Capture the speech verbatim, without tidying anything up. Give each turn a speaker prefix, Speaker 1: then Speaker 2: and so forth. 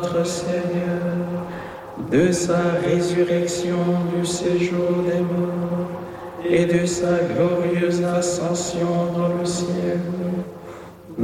Speaker 1: notre Seigneur, de sa résurrection du séjour des morts et de sa glorieuse ascension dans le ciel,